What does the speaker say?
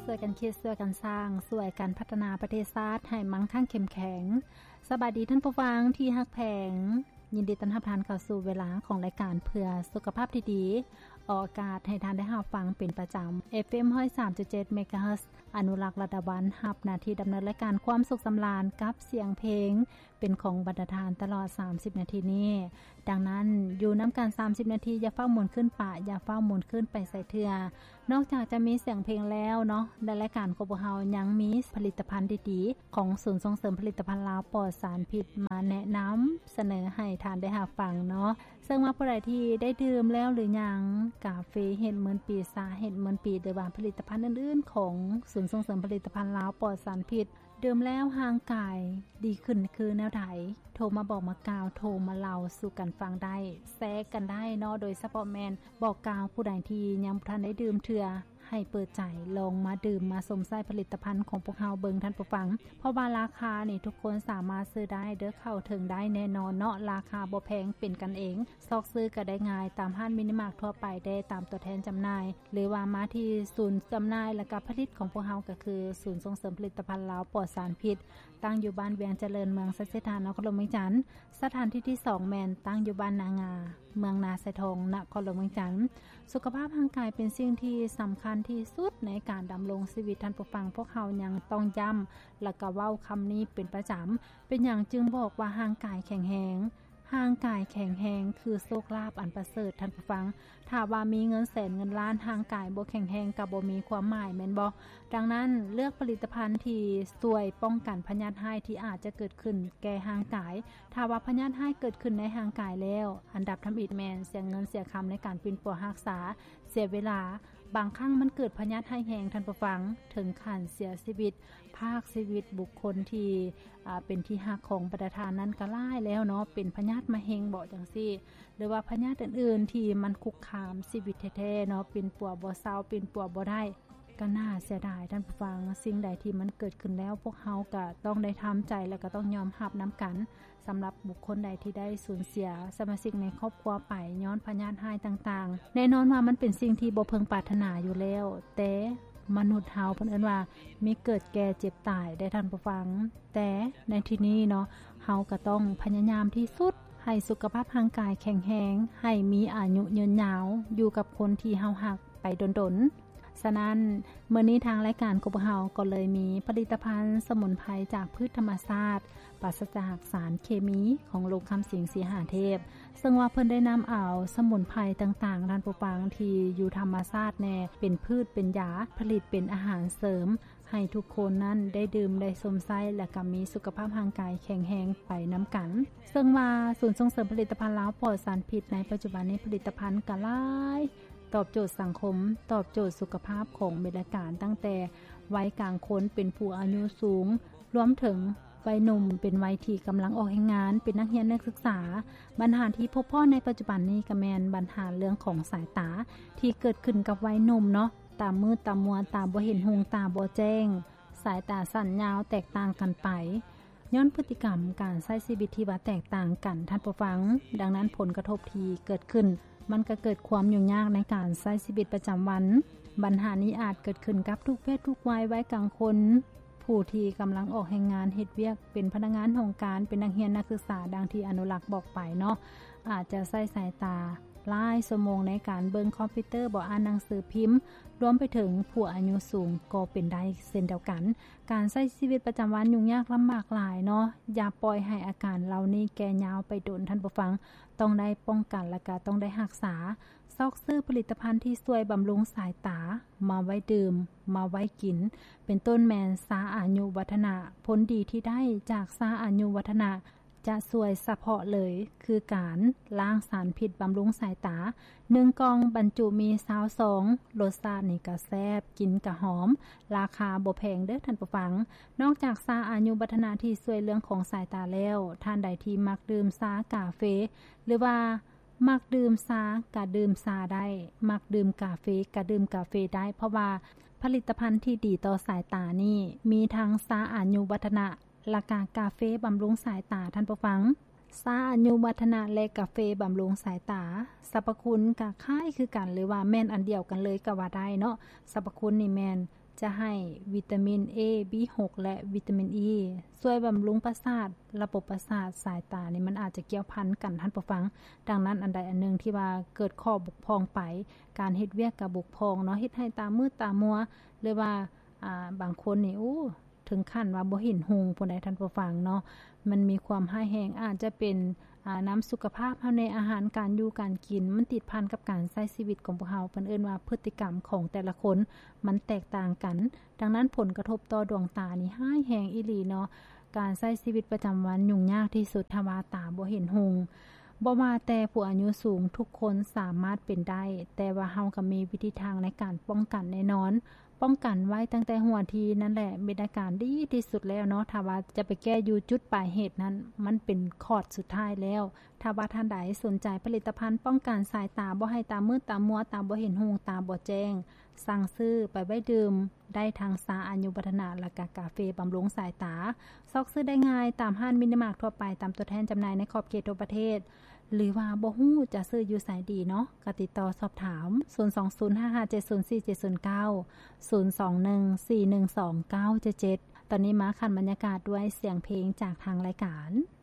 วยกันคิดช่วยกันสร้างช่วยกันพัฒนาประเทศชาติให้มั่งคั่งเข้มแข็งสบายดีท่านผู้ฟังที่ฮักแพงยินดีต้อนรับท่านเข้าสู่เวลาของรายการเพื่อสุขภาพที่ดีออกอากาศให้ท่านได้รับฟังเป็นประจำ FM 103.7 MHz อนุรักษ์ระดับวันรับหน้าที่ดำเนินรายการความสุขสำราญกับเสียงเพลงเป็นของบรรดาทานตลอด30นาทีนี้ดังนั้นอยู่น้ำกัน30นาทีอย่าเฝ้าหมุนขึ้นปะอย่าเฝ้าหมุนขึ้นไปใส่เทือนอกจากจะมีเสียงเพลงแล้วเนาะในรายการของพวกเรายังมีผลิตภัณฑ์ดีๆของศูนย์ส่งเสริมผลิตภัณฑ์ลาวปลอดสารพิษมาแนะนำเสนอให้ทานได้รับฟังเนาะซึ่งว่าผู้ใดที่ได้ดื่มแล้วหรือยังกาแฟเห็ดเหมือนปีสาเห็ดเหมือนปีหรือว่าผลิตภัณฑ์อื่นๆของศูนย์ส่งเสริมผลิตภัณฑ์ลาวปลอดสารพิษดื่มแล้วห่างกายดีขึ้นคือแนวไหนโทรมาบอกมากล่าวโทรมาเล่าสู่กันฟังได้แชร์กันได้เนาะโดยเฉพาะแมนบอกกล่าวผู้ใดที่ยังบ่ทันได้ดื่มเทื่อให้เปิดใจลองมาดื่มมาสมใส่ผลิตภัณฑ์ของพวกเราเบิ่งท่านผู้ฟังเพราะว่าราคานี่ทุกคนสามารถซื้อได้เด้อเข้าถึงได้แน่นอนเนาะราคาบ่แพงเป็นกันเองซอกซื้อก็ได้ง่ายตามห้างมินิมาร์ททั่วไปได้ตามตัวแทนจำหน่ายหรือว่ามาที่ศูนย์จำหน่ายและก็ผลิตของพวกเราก็คือศูนย์ส่งเสริมผลิตภัณฑ์ลาวปลอดสารพิษตั้งอยู่บ้านเวียงเจริญเมืองสัจธานครหลวงเวียงจันทน์สถานที่ที่2แม่นตั้งอยู่บ้านนางาเมืองนาไซทองนครหลวงเวียงจันทน์สุขภาพร่างกายเป็นสิ่งที่สำคัญที่สุดในการดำรงชีวิตท่านผู้ฟังพวกเขายังต้องย้ำและก็เว้าคำนี้เป็นประจำเป็นอย่างจึงบอกว่าร่างกายแข็งแรงร่างกายแข็งแรงคือโชคลาภอันประเสริฐท่านผู้ฟังถ้าว่ามีเงินแสนเงินล้านร่างกายบ่แข็งแรงก็บ่มีความหมายแม่นบ่ดังนั้นเลือกผลิตภัณฑ์ที่ช่วยป้องกันพยาธิร้ายที่อาจจะเกิดขึ้นแก่ร่างกายถ้าว่าพยาธิร้ายเกิดขึ้นในร่างกายแล้วอันดับทำอิฐแมนเสียเงินเสียคำในการปิ่นปัวรักษาเสียเวลาบางครั้งมันเกิดพยาธิร้ายแรงท่านผู้ฟังถึงขั้นเสียชีวิตพรากชีวิตบุคคลที่เป็นที่ฮักของประธานนั้นก็หลายแล้วเนาะเป็นพยาธิมะเร็งบ่จังซี่หรือว่าพยาธิอื่นๆที่มันคุกคามชีวิตแท้ๆเนาะเป็นปัวบ่เศร้าเป็นปัวบ่ได้ก็น่าเสียดายท่านผู้ฟังสิ่งใดที่มันเกิดขึ้นแล้วพวกเฮาก็ต้องได้ทำใจแล้วก็ต้องยอมรับนํากันสำหรับบุคคลใดที่ได้สูญเสียสมาชิกในครอบครัวไปย้อนพยาธิร้ายต่างๆแน่นอนว่ามันเป็นสิ่งที่บ่พึงปรารถนาอยู่แล้วแต่มนุษย์เฮาเพิ่นเอิ้นว่ามีเกิดแก่เจ็บตายได้ท่านผู้ฟังแต่ในที่นี้เนาะเฮาก็ต้องพยายามที่สุดให้สุขภาพร่างกายแข็งแรงให้มีอายุยืนยาวอยู่กับคนที่เฮารักไปดนๆฉะนั้นเมื่อนี้ทางรายการของพวกเราก็เลยมีผลิตภัณฑ์สมุนไพรจากพืชธรรมชาติปราศจากสารเคมีของโรงคำสิงสีหาเทพซึ่งว่าเพิ่นได้นำเอาสมุนไพรต่างๆด้านผู้ฟังที่อยู่ธรรมชาติแน่เป็นพืชเป็นยาผลิตเป็นอาหารเสริมให้ทุกคนนั้นได้ดื่มได้สมไส้และก็มีสุขภาพร่างกายแข็งแรงไปนํากันซึ่งว่าศูนย์ส่งเสริมผลิตภัณฑ์ลาวปลอดสารพิษในปัจจุบันนี้ผลิตภัณฑ์ก็หลายตอบโจทย์สังคมตอบโจทย์สุขภาพของเบญจการตั้งแต่วัยกลางคนเป็นผู้อายุสูงรวมถึงวัยหนุ่มเป็นวัยที่กำลังออกแรงงานเป็นนักเรียนนักศึกษาปัญหาที่พบพ่อในปัจจุบันนี้ก็แม่นปัญหาเรื่องของสายตาที่เกิดขึ้นกับวัยหนุ่มเนาะตามืดตามัวตาบ่เห็นหงตาบ่แจ้งสายตาสั้นยาวแตกต่างกันไปย้อนพฤติกรรมการใช้ชีวิตที่ว่าแตกต่างกันท่านผู้ฟังดังนั้นผลกระทบที่เกิดขึ้นมันก็เกิดความยุ่งยากในการใช้ชีวิตประจำวันปัญหานี้อาจเกิดขึ้นกับทุกเพศทุกวัยไว้กลางคนผู้ที่กำลังออกแรงงานเฮ็ดเวียกเป็นพนักงานโรงการเป็นนักเรียนนักศึกษาดังที่อนุรักษ์บอกไปเนาะอาจจะใช้สายตาหลายชั่วโมงในการเบิ่งคอมพิวเตอร์บ่อ่านหนังสือพิมพ์รวมไปถึงผู้อายุสูงก็เป็นได้เช่นเดียวกันการใช้ชีวิตประจำวันยุ่งยากลำบากหลายเนาะอย่าปล่อยให้อาการเหล่านี้แก่ยาวไปโดนท่านผู้ฟังต้องได้ป้องกันและก็ต้องได้รักษาซอกซื้อผลิตภัณฑ์ที่ช่วยบำรุงสายตามาไว้ดื่มมาไว้กินเป็นต้นแมนสาอายุวัฒนะผลดีที่ได้จากสาอายุวัฒนะจะสวยเฉพาะเลยคือการล้างสารพิษบำรุงสายตา1กล่องบรรจุมี22รสชาตินี่ก็แซ่บกินก็หอมราคาบ่แพงเด้อท่านผู้ฟังนอกจากซาอายุวัฒนะที่ช่วยเรื่องของสายตาแล้วท่านใดที่มักดื่มชากาเฟหรือว่ามักดื่มชากะดื่มชาได้มักดื่มกาเฟกะดื่มกาเฟได้เพราะว่าผลิตภัณฑ์ที่ดีต่อสายตานี่มีทั้งซาอายุวัฒนะและกาเฟบำรุงสายตาท่านผู้ฟังซาอายุวัฒนะและกาเฟบำรุงสายตาสรรพคุณก็คล้ายคือกันหรือว่าแม่นอันเดียวกันเลยก็ว่าได้เนาะสรรพคุณนี่แม่นจะให้วิตามิน A B6 และวิตามิน E ช่วยบำรุงประสาทระบบประสาทสายตานี่มันอาจจะเกี่ยวพันกันท่านผู้ฟังดังนั้นอันใดอันหนึ่งที่ว่าเกิดข้อบกพร่องไปการเฮ็ดเวียกก็บกพร่องเนาะเฮ็ดให้ตามืดตามัวหรือว่าบางคนนี่ถึงขั้นว่าบ่เห็นหุงผู้ใดท่านผู้ฟังเนาะมันมีความร้ายแรงอาจจะเป็นน้ำสุขภาพเฮาในอาหารการอยู่การกินมันติดพันกับการใช้ชีวิตของพวกเฮาเพิ่นเอิ้นว่าพฤติกรรมของแต่ละคนมันแตกต่างกันดังนั้นผลกระทบต่อดวงตานี่ร้ายแรงอีหลีเนาะการใช้ชีวิตประจำวันยุ่งยากที่สุดถ้าว่าตาบ่เห็นหุงบ่ว่าแต่ผู้อายุสูงทุกคนสามารถเป็นได้แต่ว่าเฮาก็มีวิธีทางในการป้องกันแน่นอนป้องกันไว้ตั้งแต่หัวทีนั่นแหละเป็นอาการดีที่สุดแล้วเนาะถ้าว่าจะไปแก้อยู่จุดปลายเหตุนั้นมันเป็นคอร์ดสุดท้ายแล้วถ้าว่าท่านใดสนใจผลิตภัณฑ์ป้องกันสายตาบ่ให้ตามืดตามัวตาบ่เห็นหุงตาบ่แจ้งสั่งซื้อไปไว้ดื่มได้ทางสาอายุพัฒนาและกาเฟบำรุงสายตาซอกซื้อได้ง่ายตามห้างมินิมาร์ททั่วไปตามตัวแทนจำหน่ายในขอบเขตทั่วประเทศหรือว่าบ่ฮู้จะซื้ออยู่ไสดีเนาะก็ติดต่อสอบถาม02055704709 021412977ตอนนี้มาคันบรรยากาศด้วยเสียงเพลงจากทางรายการ